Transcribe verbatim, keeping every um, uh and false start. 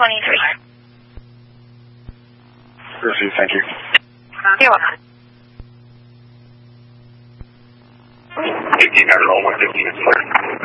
twenty-three. Received, thank you. You're welcome. fifteen hundred, all one fifteen is clear.